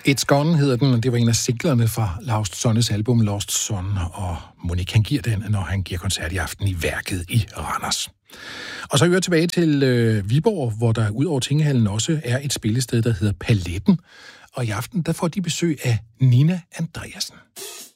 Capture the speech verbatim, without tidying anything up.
It's Gone hedder den, og det var en af singlerne fra Lost Sonnes album Lost Son, og Monik han giver den, når han giver koncert i aften i Værket i Randers. Og så hører jeg tilbage til øh, Viborg, hvor der ud over Tingehallen også er et spillested, der hedder Paletten. Og i aften, der får de besøg af Nina Andreasen.